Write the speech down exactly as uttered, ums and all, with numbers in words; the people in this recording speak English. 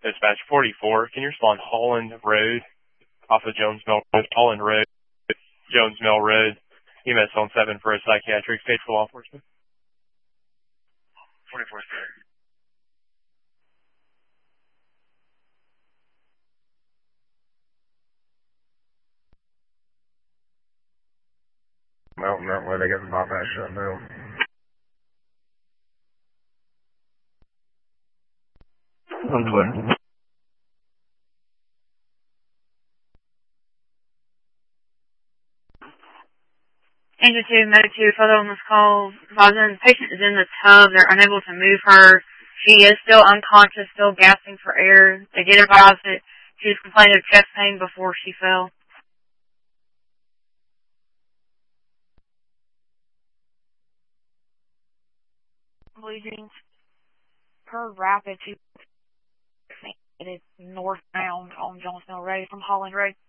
Dispatch forty-four. Can you respond Holland Road off of Jones Mill Road? Holland Road, Jones Mill Road. E M S on seven for a psychiatric state for law enforcement. forty-four, sir. Mountain that way, they got the bypass shut down. On the way. Angel two, Meta two, photo on this call. The patient is in the tub. They're unable to move her. She is still unconscious, still gasping for air. They did advise that she was complaining of chest pain before she fell. Bleeding per rapid to it is northbound on Jones Mill Road from Holland Road.